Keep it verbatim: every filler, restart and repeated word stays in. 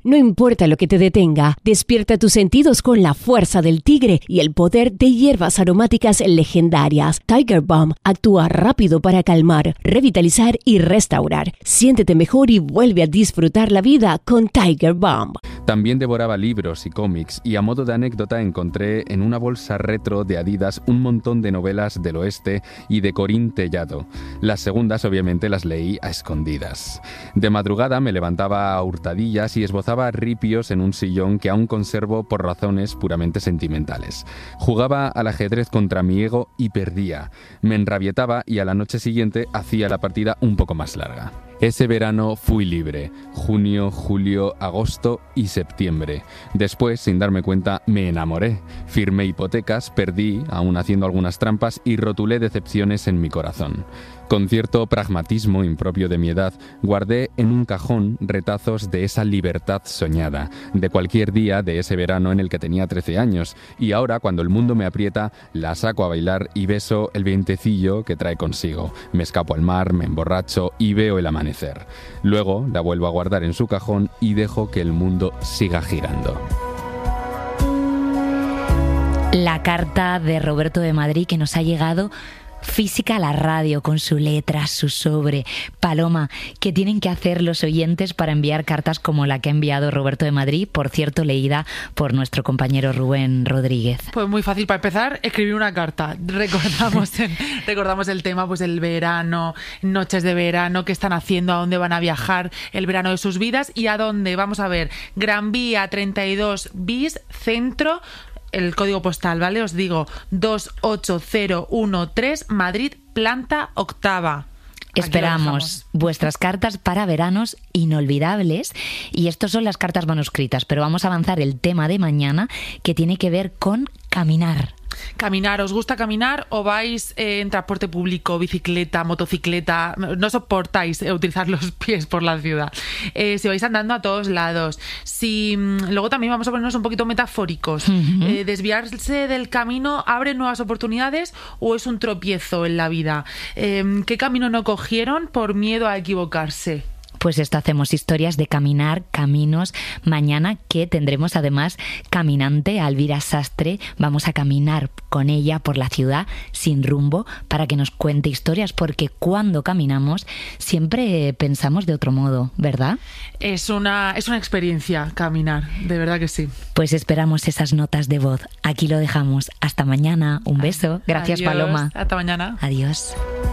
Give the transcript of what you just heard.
No importa lo que te detenga, despierta tus sentidos con la fuerza del tigre y el poder de hierbas aromáticas legendarias. Tiger Balm actúa rápido para calmar, revitalizar y restaurar. Siéntete mejor y vuelve a disfrutar la vida con Tiger Balm. También devoraba libros y cómics y a modo de anécdota encontré en una bolsa retro de Adidas un montón de novelas del oeste y de Corín Tellado. Las segundas obviamente las leí a escondidas. De madrugada me levantaba a hurtadillas y esbozaba ripios en un sillón que aún conservo por razones puramente sentimentales. Jugaba al ajedrez contra mi ego y perdía. Me enrabietaba y a la noche siguiente hacía la partida un poco más larga. Ese verano fui libre, junio, julio, agosto y septiembre. Después, sin darme cuenta, me enamoré. Firmé hipotecas, perdí, aún haciendo algunas trampas, y rotulé decepciones en mi corazón. Con cierto pragmatismo impropio de mi edad, guardé en un cajón retazos de esa libertad soñada, de cualquier día de ese verano en el que tenía trece años, y ahora, cuando el mundo me aprieta, la saco a bailar y beso el vientecillo que trae consigo. Me escapo al mar, me emborracho y veo el amanecer. Luego la vuelvo a guardar en su cajón y dejo que el mundo siga girando. La carta de Roberto de Madrid que nos ha llegado física a la radio, con su letra, su sobre. Paloma, ¿qué tienen que hacer los oyentes para enviar cartas como la que ha enviado Roberto de Madrid, por cierto, leída por nuestro compañero Rubén Rodríguez? Pues muy fácil. Para empezar, escribir una carta. Recordamos el, recordamos el tema, pues el verano, noches de verano, qué están haciendo, a dónde van a viajar, el verano de sus vidas y a dónde. Vamos a ver, Gran Vía treinta y dos bis, Centro, el código postal, ¿vale? Os digo, dos ocho cero uno tres, Madrid, planta octava. Esperamos vuestras cartas para veranos inolvidables. Y estas son las cartas manuscritas, pero vamos a avanzar el tema de mañana, que tiene que ver con caminar. Caminar, ¿os gusta caminar o vais eh, en transporte público, bicicleta, motocicleta? No soportáis eh, utilizar los pies por la ciudad. Eh, si vais andando a todos lados. Si luego también vamos a ponernos un poquito metafóricos. Uh-huh. Eh, desviarse del camino abre nuevas oportunidades o es un tropiezo en la vida. Eh, ¿Qué camino no cogieron por miedo a equivocarse? Pues esto hacemos historias de caminar, caminos. Mañana que tendremos además caminante a Elvira Sastre. Vamos a caminar con ella por la ciudad sin rumbo para que nos cuente historias, porque cuando caminamos siempre pensamos de otro modo, ¿verdad? Es una, es una experiencia caminar, de verdad que sí. Pues esperamos esas notas de voz. Aquí lo dejamos. Hasta mañana. Un beso. Gracias, Adiós. Paloma. Hasta mañana. Adiós.